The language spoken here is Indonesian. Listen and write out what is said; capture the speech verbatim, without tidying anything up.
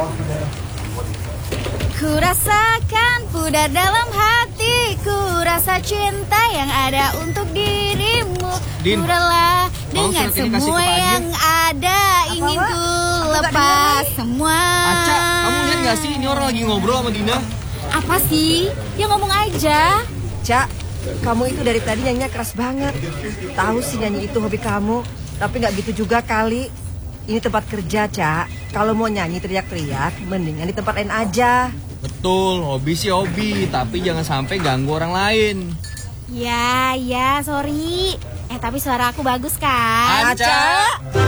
Ku rasakan pudar dalam hatiku, rasa cinta yang ada untuk dirimu. Din, ku rela dengan surat ini kasih semua ke Pak Adi. yang ada. Apa, Ingin Wak? ku Aku nggak lepas dengar, semua. Aca, kamu lihat gak sih ini orang lagi ngobrol sama Dina? Apa sih? Ya ngomong aja. Cak, kamu itu dari tadi nyanyinya keras banget. Tahu sih nyanyi itu hobi kamu, tapi nggak gitu juga kali. Ini tempat kerja, Cak. Kalau mau nyanyi teriak-teriak, mendingan di tempat lain aja. Betul, hobi sih hobi, tapi jangan sampai ganggu orang lain. Ya, ya, sorry. Eh, tapi suara aku bagus kan? Aca.